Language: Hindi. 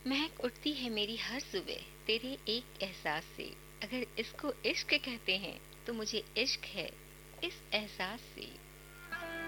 महक उठती है मेरी हर सुबह तेरे एक एहसास से। अगर इसको इश्क कहते हैं तो मुझे इश्क है इस एहसास से।